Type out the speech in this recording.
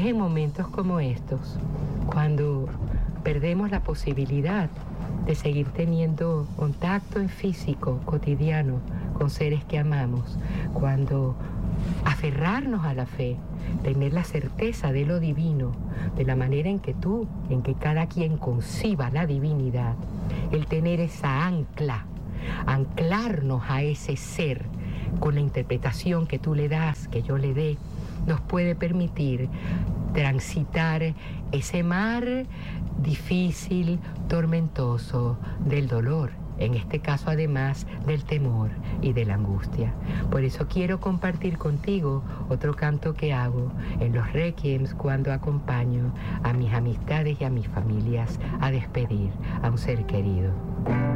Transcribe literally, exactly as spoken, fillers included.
en momentos como estos, cuando perdemos la posibilidad de seguir teniendo contacto en físico cotidiano con seres que amamos, cuando aferrarnos a la fe, tener la certeza de lo divino, de la manera en que tú, en que cada quien conciba la divinidad, el tener esa ancla, anclarnos a ese ser con la interpretación que tú le das, que yo le dé, nos puede permitir transitar ese mar difícil, tormentoso del dolor, en este caso además del temor y de la angustia. Por eso quiero compartir contigo otro canto que hago en los requiems cuando acompaño a mis amistades y a mis familias a despedir a un ser querido.